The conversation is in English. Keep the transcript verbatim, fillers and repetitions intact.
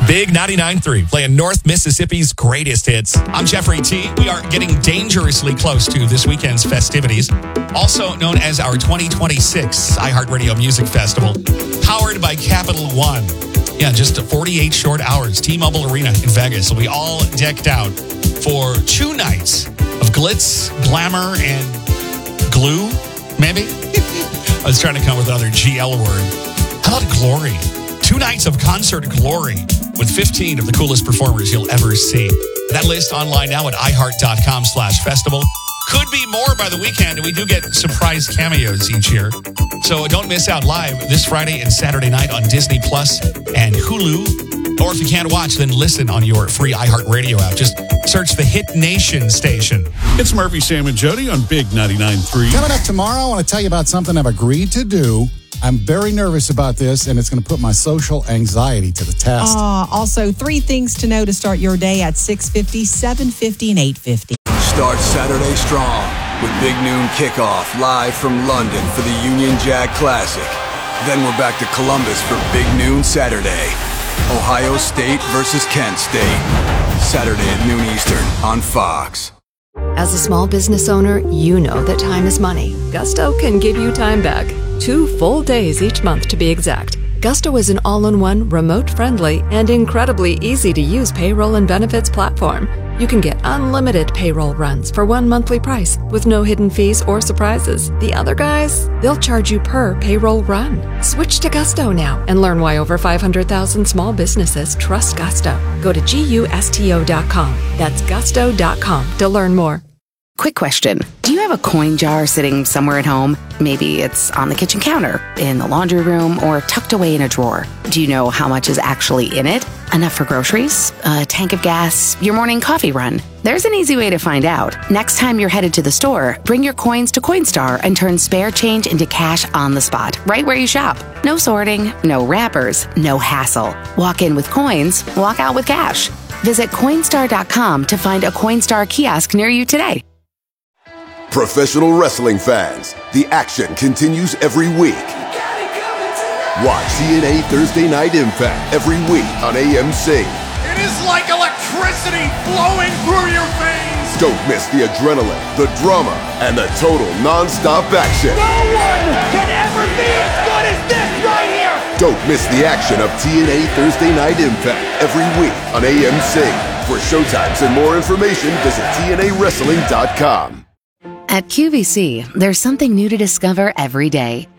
Big ninety-nine point three, playing North Mississippi's greatest hits. I'm Jeffrey T. We are getting dangerously close to this weekend's festivities, also known as our twenty twenty-six iHeartRadio Music Festival, powered by Capital One. Yeah, just forty-eight short hours. T-Mobile Arena in Vegas will be all decked out for two nights of glitz, glamour, and glue, maybe? I was trying to come up with another G L word. How about glory? Two nights of concert glory with fifteen of the coolest performers you'll ever see. That list online now at iHeart.com slash festival. Could be more by the weekend, and we do get surprise cameos each year. So don't miss out live this Friday and Saturday night on Disney Plus and Hulu. Or if you can't watch, then listen on your free iHeartRadio app. Just search the Hit Nation station. It's Murphy, Sam, and Jody on Big ninety-nine point three. Coming up tomorrow, I want to tell you about something I've agreed to do. I'm very nervous about this, and it's going to put my social anxiety to the test. Uh, also, three things to know to start your day at six fifty, seven fifty, and eight fifty. Start Saturday strong with Big Noon Kickoff live from London for the Union Jack Classic. Then we're back to Columbus for Big Noon Saturday. Ohio State versus Kent State. Saturday at noon Eastern on Fox. As a small business owner, you know that time is money. Gusto can give you time back. Two full days each month to be exact. Gusto is an all-in-one, remote-friendly, and incredibly easy-to-use payroll and benefits platform. You can get unlimited payroll runs for one monthly price with no hidden fees or surprises. The other guys, they'll charge you per payroll run. Switch to Gusto now and learn why over five hundred thousand small businesses trust Gusto. Go to gusto dot com. That's gusto dot com to learn more. Quick question. Do you have a coin jar sitting somewhere at home? Maybe it's on the kitchen counter, in the laundry room, or tucked away in a drawer. Do you know how much is actually in it? Enough for groceries? A tank of gas? Your morning coffee run? There's an easy way to find out. Next time you're headed to the store, bring your coins to Coinstar and turn spare change into cash on the spot, right where you shop. No sorting, no wrappers, no hassle. Walk in with coins, walk out with cash. Visit Coinstar dot com to find a Coinstar kiosk near you today. Professional wrestling fans, the action continues every week. Watch T N A Thursday Night Impact every week on A M C. It is like electricity flowing through your veins. Don't miss the adrenaline, the drama, and the total non-stop action. No one can ever be as good as this right here. Don't miss the action of T N A Thursday Night Impact every week on A M C. For showtimes and more information, visit T N A wrestling dot com. At Q V C, there's something new to discover every day.